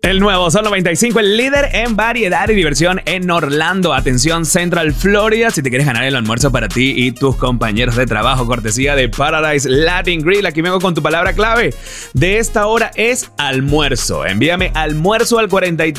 El nuevo Sol 95, el líder en variedad y diversión en Orlando. Atención, Central Florida. Si te quieres ganar el almuerzo para ti y tus compañeros de trabajo, cortesía de Paradise Latin Grill. Aquí vengo con tu palabra clave de esta hora es almuerzo. Envíame almuerzo al 43